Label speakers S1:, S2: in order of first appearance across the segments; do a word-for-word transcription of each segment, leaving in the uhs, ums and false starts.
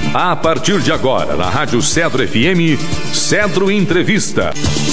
S1: A partir de agora, na Rádio Cedro F M, Cedro Entrevista.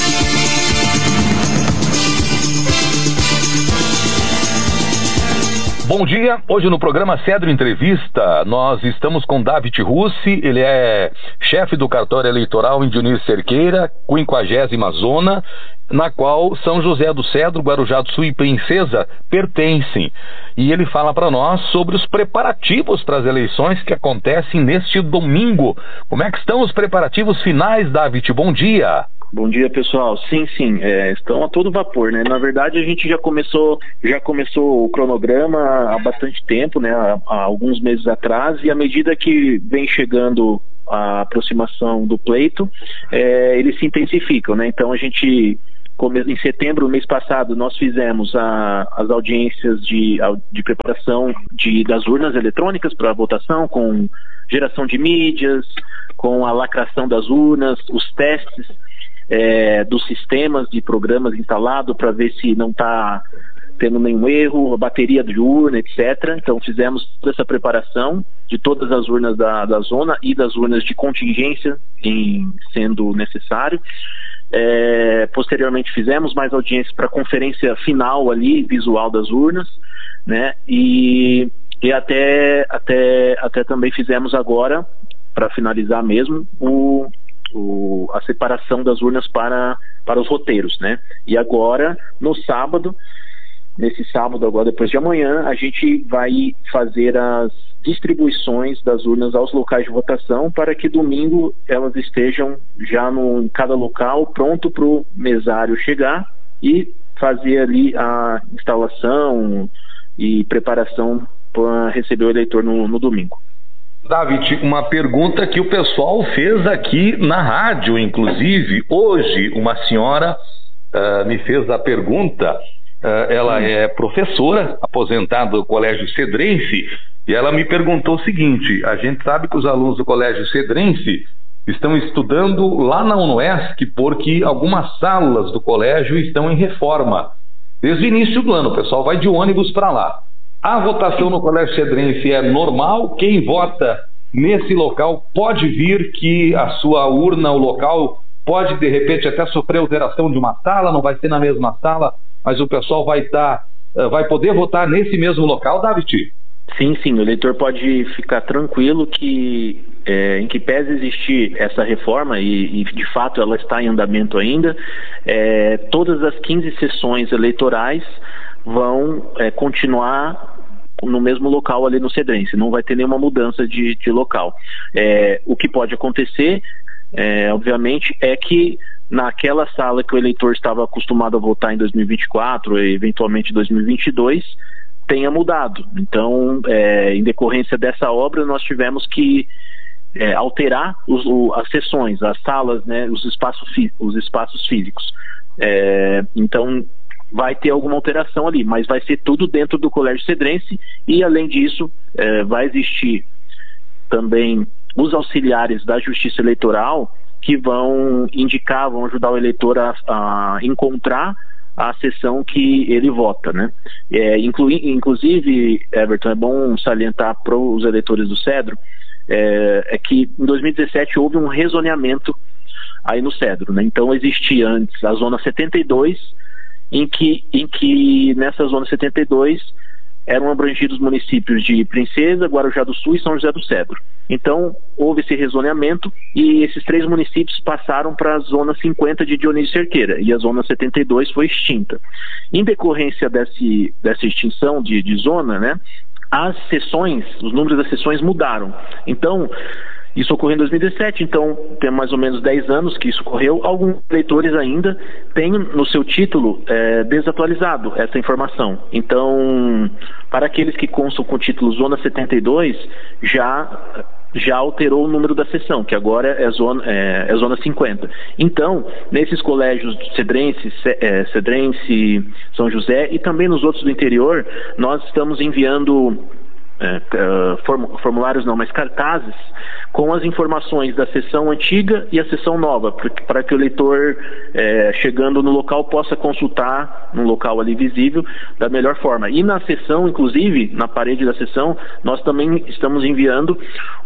S1: Bom dia, hoje no programa Cedro Entrevista, nós estamos com David Russi, ele é chefe do cartório eleitoral em Dionísio Cerqueira, quinquagésima zona, na qual São José do Cedro, Guarujá do Sul e Princesa pertencem. E ele fala para nós sobre os preparativos para as eleições que acontecem neste domingo. Como é que estão os preparativos finais, David? Bom dia.
S2: Bom dia, pessoal. Sim, sim, é, estão a todo vapor, né? Na verdade, a gente já começou, já começou o cronograma há bastante tempo, né? Há, há alguns meses atrás, e à medida que vem chegando a aproximação do pleito, é, eles se intensificam, né? Então, a gente, em setembro, mês passado, nós fizemos a, as audiências de, de preparação de, das urnas eletrônicas para a votação, com geração de mídias, com a lacração das urnas, os testes É, dos sistemas de programas instalados para ver se não está tendo nenhum erro, a bateria de urna, etcétera. Então fizemos toda essa preparação de todas as urnas da, da zona e das urnas de contingência, em, sendo necessário. É, posteriormente fizemos mais audiências para a conferência final ali, visual das urnas, né? E, e até, até, até também fizemos agora, para finalizar mesmo, o O, a separação das urnas para, para os roteiros, né? E agora, no sábado, nesse sábado agora, depois de amanhã, a gente vai fazer as distribuições das urnas aos locais de votação para que domingo elas estejam já no, em cada local, pronto para o mesário chegar e fazer ali a instalação e preparação para receber o eleitor no, no domingo.
S1: David, uma pergunta que o pessoal fez aqui na rádio, inclusive. Hoje, uma senhora uh, me fez a pergunta, uh, ela é professora, aposentada do Colégio Cedrense, e ela me perguntou o seguinte: a gente sabe que os alunos do Colégio Cedrense estão estudando lá na UNOESC, porque algumas salas do colégio estão em reforma. Desde o início do ano, o pessoal vai de ônibus para lá. A votação no Colégio Cedrense é normal? Quem vota nesse local pode vir que a sua urna, o local, pode de repente até sofrer alteração de uma sala, não vai ser na mesma sala, mas o pessoal vai estar, tá, vai poder votar nesse mesmo local, David?
S2: Sim, sim, o eleitor pode ficar tranquilo que, é, em que pese existir essa reforma, e, e de fato ela está em andamento ainda, é, todas as quinze sessões eleitorais vão é, continuar no mesmo local ali no Cedrense, não vai ter nenhuma mudança de, de local. É, o que pode acontecer, é, obviamente, é que naquela sala que o eleitor estava acostumado a votar em dois mil e vinte e quatro e eventualmente dois mil e vinte e dois, tenha mudado. Então, é, em decorrência dessa obra, nós tivemos que é, alterar os, o, as sessões, as salas, né, os espaços, os espaços físicos. É, então, vai ter alguma alteração ali, mas vai ser tudo dentro do Colégio Cedrense, e além disso, é, vai existir também os auxiliares da Justiça Eleitoral que vão indicar, vão ajudar o eleitor a, a encontrar a sessão que ele vota, né? É, inclui, inclusive, Everton, é bom salientar para os eleitores do Cedro, é, é que em dois mil e dezessete houve um rezoneamento aí no Cedro, né? Então existia antes a Zona setenta e dois, em que, em que nessa Zona setenta e dois eram abrangidos municípios de Princesa, Guarujá do Sul e São José do Cedro. Então, houve esse rezoneamento e esses três municípios passaram para a Zona cinquenta de Dionísio Cerqueira, e a Zona setenta e dois foi extinta. Em decorrência desse, dessa extinção de, de zona, né, as sessões, os números das sessões mudaram. Então, isso ocorreu em dois mil e dezessete, então tem mais ou menos dez anos que isso ocorreu. Alguns eleitores ainda têm no seu título é, desatualizado essa informação. Então, para aqueles que constam com o título Zona setenta e dois, já, já alterou o número da sessão, que agora é Zona, é, é zona cinquenta. Então, nesses colégios Cedrense, é, Cedrense, São José e também nos outros do interior, nós estamos enviando É, formulários não, mas cartazes com as informações da sessão antiga e a sessão nova, para que o eleitor, é, chegando no local, possa consultar no local ali visível da melhor forma. E na sessão, inclusive, na parede da sessão, nós também estamos enviando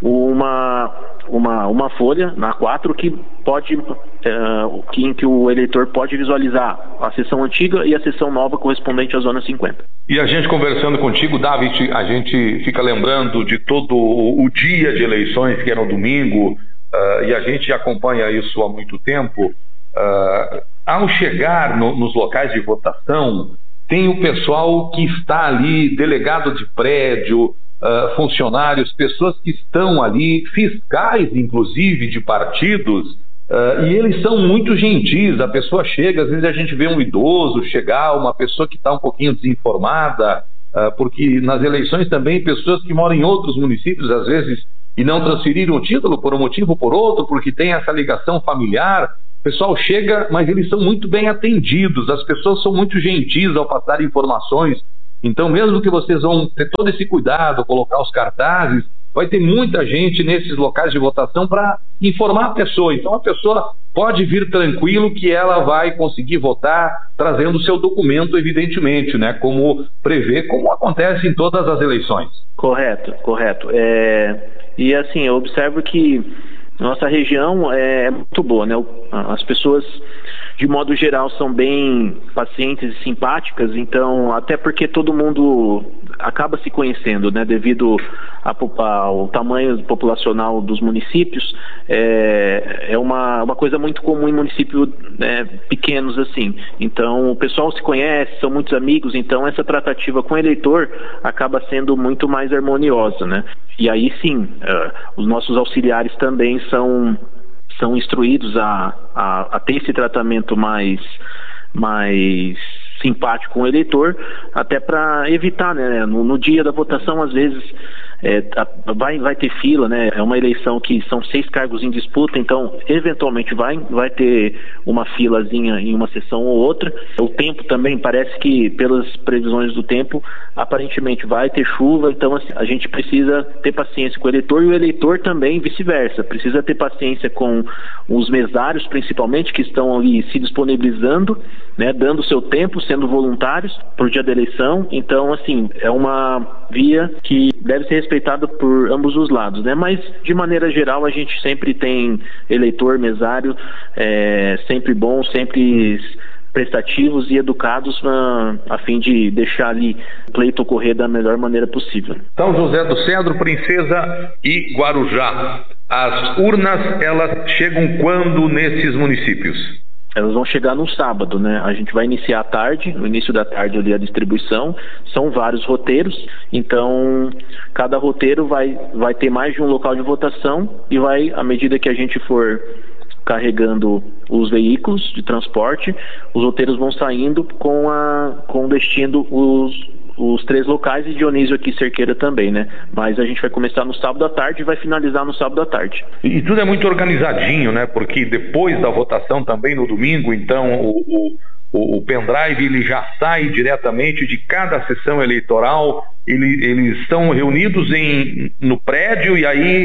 S2: uma, uma, uma folha na A quatro que pode, é, que, em que o eleitor pode visualizar a sessão antiga e a sessão nova correspondente à zona cinquenta.
S1: E a gente conversando contigo, David, a gente fica lembrando de todo o dia de eleições, que era no domingo, uh, e a gente acompanha isso há muito tempo. Uh, ao chegar no, nos locais de votação, tem o pessoal que está ali, delegado de prédio, uh, funcionários, pessoas que estão ali, fiscais inclusive de partidos, uh, e eles são muito gentis. A pessoa chega, às vezes a gente vê um idoso chegar, uma pessoa que está um pouquinho desinformada, uh, porque nas eleições também pessoas que moram em outros municípios, às vezes, e não transferiram o título por um motivo ou por outro, porque tem essa ligação familiar. O pessoal chega, mas eles são muito bem atendidos, as pessoas são muito gentis ao passar informações. Então, mesmo que vocês vão ter todo esse cuidado, colocar os cartazes, vai ter muita gente nesses locais de votação para informar a pessoa. Então, a pessoa pode vir tranquilo que ela vai conseguir votar trazendo o seu documento, evidentemente, né? Como prevê, como acontece em todas as eleições.
S2: Correto, correto. É... E assim, eu observo que nossa região é muito boa, né? As pessoas, de modo geral, são bem pacientes e simpáticas, então, até porque todo mundo acaba se conhecendo, né? Devido a, ao tamanho populacional dos municípios, é, é uma, uma coisa muito comum em municípios, né, pequenos assim. Então, o pessoal se conhece, são muitos amigos, então essa tratativa com o eleitor acaba sendo muito mais harmoniosa, né? E aí sim, uh, os nossos auxiliares também são, são instruídos a, a, a ter esse tratamento mais, mais simpático com o eleitor, até para evitar, né, no, no dia da votação, às vezes, é, vai, vai ter fila, né? É uma eleição que são seis cargos em disputa, então eventualmente vai, vai ter uma filazinha em uma sessão ou outra. O tempo também parece que, pelas previsões do tempo, aparentemente vai ter chuva, então assim, a gente precisa ter paciência com o eleitor, e o eleitor também vice-versa, precisa ter paciência com os mesários, principalmente, que estão ali se disponibilizando, né, dando seu tempo, sendo voluntários para o dia da eleição. Então, assim, é uma via que deve ser respeitada por ambos os lados, né? Mas, de maneira geral, a gente sempre tem eleitor, mesário, é, sempre bom, sempre prestativos e educados na, a fim de deixar ali o pleito ocorrer da melhor maneira possível.
S1: São José do Cedro, Princesa e Guarujá. As urnas, elas chegam quando nesses municípios?
S2: Elas vão chegar no sábado, né? A gente vai iniciar à tarde, no início da tarde ali a distribuição, são vários roteiros, então cada roteiro vai, vai ter mais de um local de votação, e vai, à medida que a gente for carregando os veículos de transporte, os roteiros vão saindo com, a, com destino os, os três locais, e Dionísio aqui Cerqueira também, né? Mas a gente vai começar no sábado à tarde e vai finalizar no sábado à tarde.
S1: E tudo é muito organizadinho, né? Porque depois da votação também no domingo, então o, o, o pendrive ele já sai diretamente de cada sessão eleitoral, ele, eles estão reunidos em, no prédio, e aí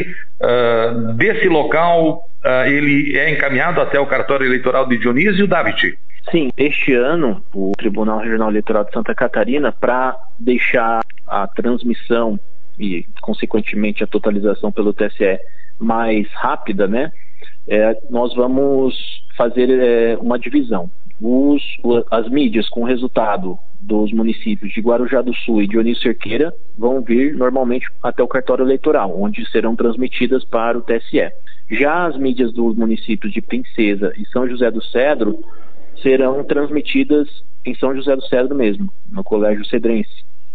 S1: uh, desse local uh, ele é encaminhado até o cartório eleitoral de Dionísio, David?
S2: Sim, este ano o Tribunal Regional Eleitoral de Santa Catarina, para deixar a transmissão e, consequentemente, a totalização pelo T S E mais rápida, né, é, nós vamos fazer é, uma divisão. Os, as mídias com resultado dos municípios de Guarujá do Sul e Dionísio Cerqueira vão vir normalmente até o cartório eleitoral, onde serão transmitidas para o T S E. Já as mídias dos municípios de Princesa e São José do Cedro serão transmitidas em São José do Cedro mesmo, no Colégio Cedrense.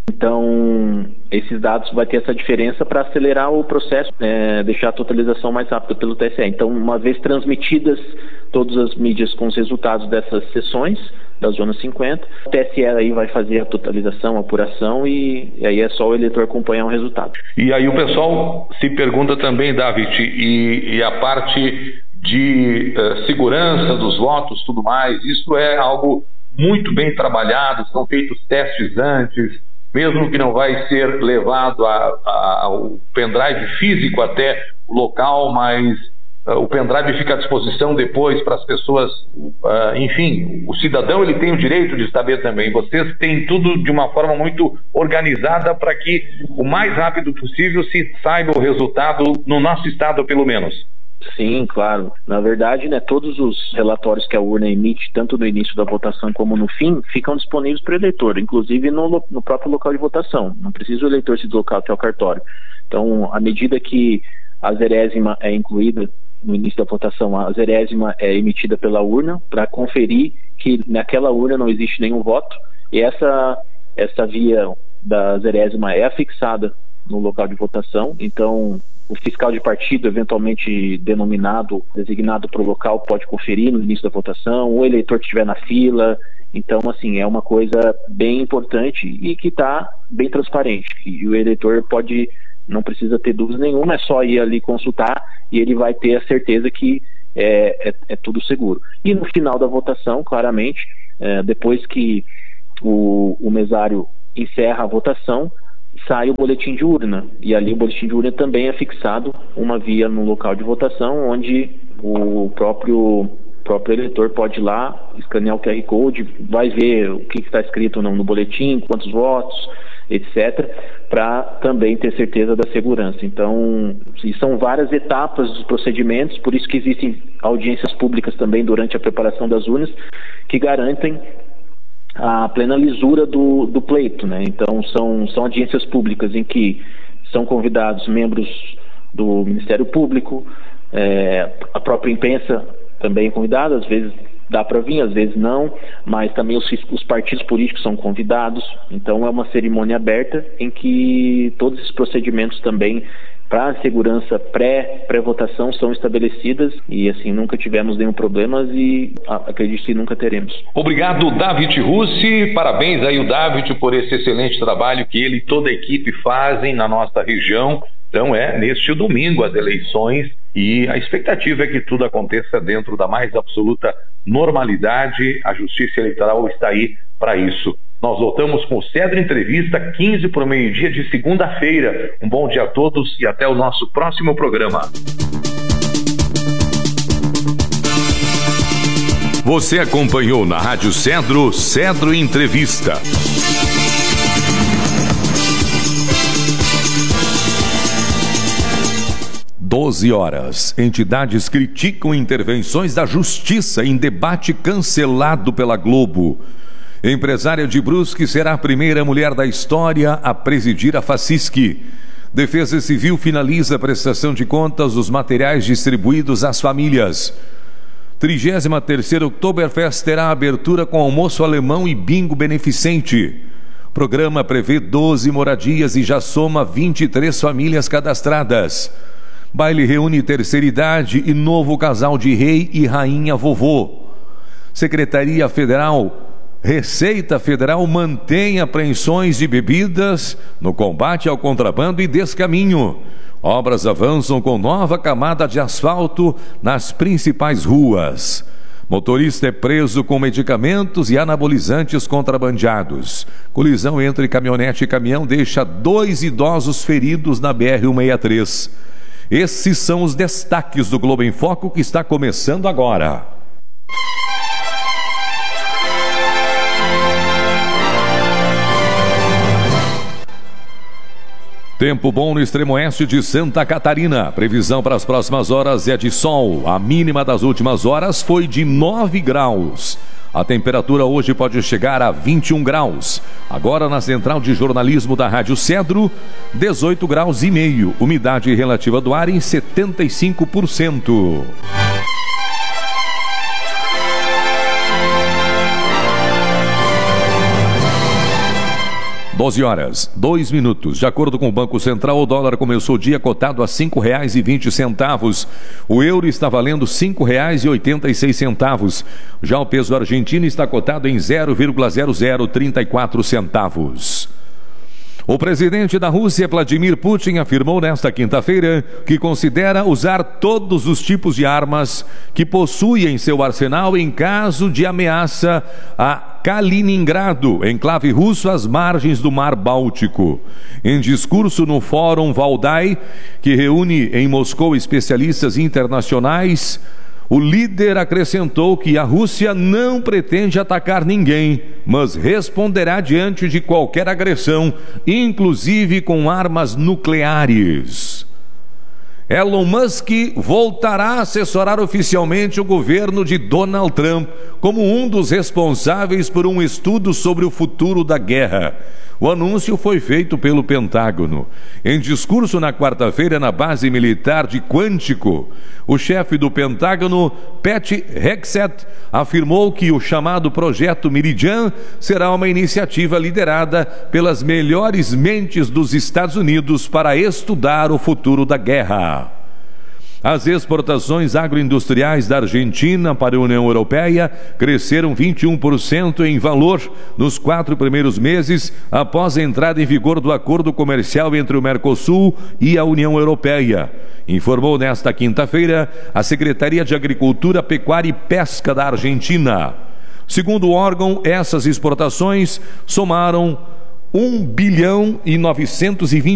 S2: Então, esses dados vai ter essa diferença para acelerar o processo, é, deixar a totalização mais rápida pelo T S E. Então, uma vez transmitidas todas as mídias com os resultados dessas sessões da Zona cinquenta, o T S E aí vai fazer a totalização, a apuração, e, e aí é só o eleitor acompanhar o resultado.
S1: E aí o pessoal se pergunta também, David, e, e a parte de uh, segurança dos votos, tudo mais, isso é algo muito bem trabalhado, são feitos testes antes, mesmo que não vai ser levado a, a, ao pendrive físico até o local, mas uh, o pendrive fica à disposição depois para as pessoas, uh, enfim, o cidadão ele tem o direito de saber também. Vocês têm tudo de uma forma muito organizada para que o mais rápido possível se saiba o resultado no nosso estado, pelo menos.
S2: Sim, claro. Na verdade, né, todos os relatórios que a urna emite, tanto no início da votação como no fim, ficam disponíveis para o eleitor, inclusive no, no próprio local de votação. Não precisa o eleitor se deslocar até o cartório. Então, à medida que a zerésima é incluída no início da votação, a zerésima é emitida pela urna para conferir que naquela urna não existe nenhum voto, e essa, essa via da zerésima é afixada no local de votação. Então, o fiscal de partido, eventualmente denominado, designado para o local, pode conferir no início da votação, o eleitor que estiver na fila. Então, assim, é uma coisa bem importante e que está bem transparente. E o eleitor pode, não precisa ter dúvida nenhuma, é só ir ali consultar e ele vai ter a certeza que é, é, é tudo seguro. E no final da votação, claramente, é, depois que o, o mesário encerra a votação, sai o boletim de urna, e ali o boletim de urna também é fixado uma via no local de votação, onde o próprio, próprio eleitor pode ir lá, escanear o Q R Code, vai ver o que está escrito no, no boletim, quantos votos, etcétera, para também ter certeza da segurança. Então, são várias etapas dos procedimentos, por isso que existem audiências públicas também durante a preparação das urnas, que garantem a plena lisura do, do pleito, né? Então são, são audiências públicas em que são convidados membros do Ministério Público, é, a própria imprensa também é convidada, às vezes dá para vir, às vezes não, mas também os, os partidos políticos são convidados. Então é uma cerimônia aberta em que todos esses procedimentos também para a segurança pré, pré-votação são estabelecidas e assim nunca tivemos nenhum problema e acredito que nunca teremos.
S1: Obrigado, David Russi, parabéns aí o David por esse excelente trabalho que ele e toda a equipe fazem na nossa região. Então é neste domingo as eleições e a expectativa é que tudo aconteça dentro da mais absoluta normalidade. A Justiça Eleitoral está aí para isso. Nós voltamos com o Cedro Entrevista, quinze para o meio-dia de segunda-feira. Um bom dia a todos e até o nosso próximo programa.
S3: Você acompanhou na Rádio Cedro, Cedro Entrevista. doze horas. Entidades criticam intervenções da Justiça em debate cancelado pela Globo. Empresária de Brusque será a primeira mulher da história a presidir a Facisc. Defesa Civil finaliza a prestação de contas dos materiais distribuídos às famílias. trigésima terceira Oktoberfest terá abertura com almoço alemão e bingo beneficente. Programa prevê doze moradias e já soma vinte e três famílias cadastradas. Baile reúne terceira idade e novo casal de rei e rainha vovô. Secretaria Federal Receita Federal mantém apreensões de bebidas no combate ao contrabando e descaminho. Obras avançam com nova camada de asfalto nas principais ruas. Motorista é preso com medicamentos e anabolizantes contrabandeados. Colisão entre caminhonete e caminhão deixa dois idosos feridos na B R cento e sessenta e três. Esses são os destaques do Globo em Foco que está começando agora. Tempo bom no extremo oeste de Santa Catarina. Previsão para as próximas horas é de sol. A mínima das últimas horas foi de nove graus. A temperatura hoje pode chegar a vinte e um graus. Agora na central de jornalismo da Rádio Cedro, dezoito graus e meio. Umidade relativa do ar em setenta e cinco por cento. doze horas, dois minutos. De acordo com o Banco Central, o dólar começou o dia cotado a cinco reais e vinte centavos. O euro está valendo cinco reais e oitenta e seis centavos. Já o peso argentino está cotado em zero vírgula zero zero trinta e quatro centavos. O presidente da Rússia, Vladimir Putin, afirmou nesta quinta-feira que considera usar todos os tipos de armas que possui em seu arsenal em caso de ameaça a Kaliningrado, enclave russo às margens do Mar Báltico. Em discurso no Fórum Valdai, que reúne em Moscou especialistas internacionais, o líder acrescentou que a Rússia não pretende atacar ninguém, mas responderá diante de qualquer agressão, inclusive com armas nucleares. Elon Musk voltará a assessorar oficialmente o governo de Donald Trump como um dos responsáveis por um estudo sobre o futuro da guerra. O anúncio foi feito pelo Pentágono. Em discurso na quarta-feira na base militar de Quantico, o chefe do Pentágono, Pete Hegseth, afirmou que o chamado Projeto Meridian será uma iniciativa liderada pelas melhores mentes dos Estados Unidos para estudar o futuro da guerra. As exportações agroindustriais da Argentina para a União Europeia cresceram vinte e um por cento em valor nos quatro primeiros meses após a entrada em vigor do acordo comercial entre o Mercosul e a União Europeia, informou nesta quinta-feira a Secretaria de Agricultura, Pecuária e Pesca da Argentina. Segundo o órgão, essas exportações somaram um bilhão e novecentos e vinte